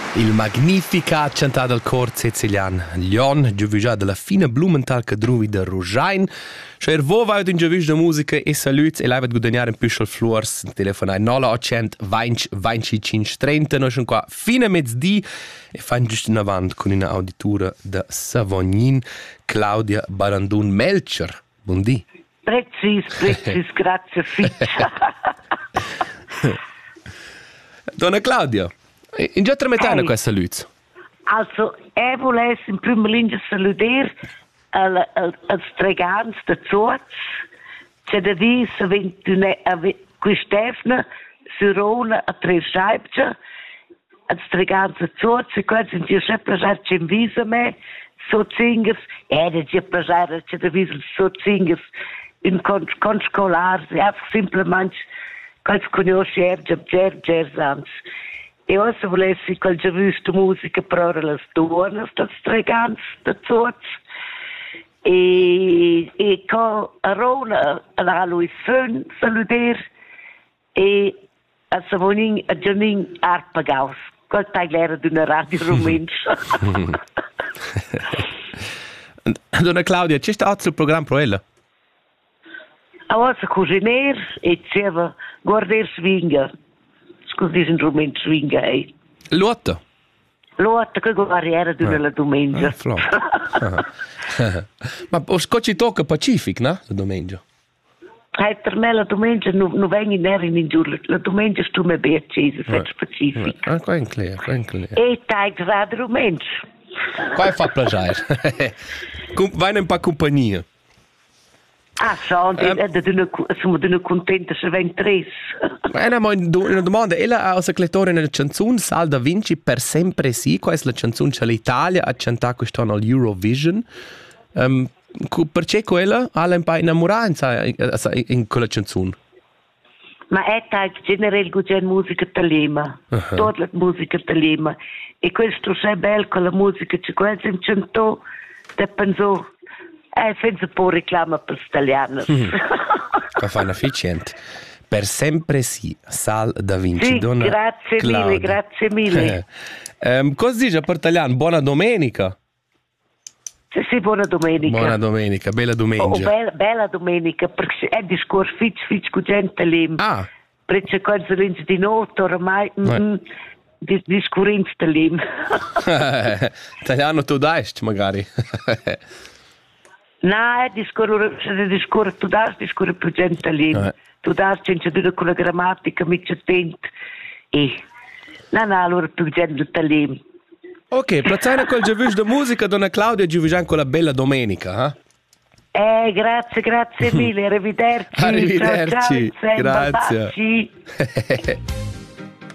Il Magnificat cantato dal cor siciliano Lion, già della fine Blumenthal che druvi da Rujain. Cioè, voi avete un giovane di musica e saluti e lei va guadagnare un pischel flors, telefonare 0800 20 25 30. Noi siamo qua fine mezzodì e fanno giusto in avanti con una auditura da Savognin, Claudia Barandun Melcher. Buondì. Precis, grazie Ficcia. Donna Claudia, in già tre metà questa saluti? Also, volevo in prima linea salutare als Tregans de Zorz, c'è da dire qui Stefano, Sirona a tre scheibce, als Tregans de Zorz, e qua sind die Schepplager c'è in visa me, so zingers, da c'è plager c'è da visa so zingers, in con scolars, einfach simplement, quals conosci Gersans. E ora volevo quel già visto musica per le donne, das Tregans de Zorz, e con Rona a lui Fön salutare e a Savonin a Giannin Arpagaus. Qual tagliere di una radio rumenscia. Donna Claudia, c'è stato il programma per ella? Ora cucinare e diceva guardare svinga. Scusi, in rumenscio svinga. Lotta? Lotta, che guardiera di una domenica. Ma scocci tocca Pacific, no? La domenica. Per me la domenica non vengo in giù. La domenica sto me bene accesa, se Pacific. Qua è in clear. E tai grado domenica. Qua fa piacere. Vai in pa compagnia. Sono di una contenta se vengo tres. Ma una domanda, ella ha secretore nella canzone Sal da Vinci per sempre sì, questa è la canzone che l'Italia ha cantato quest'anno all'Eurovision. Perché quella ha un po' innamorata in quella canzone? Ma è generale che musica italiana, tutta la musica italiana. E questo è bello con la musica che quella si cantò, e penso, penso un po' reclama per l'italiano. Qua fanno efficiente. Per sempre sì, Sal da Vinci. Sì, Donna grazie Claudia. Grazie mille. Cosa dice per italiano? Buona domenica? Sì, buona domenica. Buona domenica, bella domenica. Bella domenica, perché è discorso fitch con gente lì. Perché quando l'inizio di notte ormai discorrenza lì. Italiano tu dai, magari. No, è discorso tu dai, discorso più gente lì. Tu dai, c'è con la grammatica, mi c'è attento. No, allora più gente lì. Ok, plazzare col giovane di musica, Donna Claudia, e giovane con la bella domenica, grazie mille, arrivederci. Arrivederci, Ciao, grazie.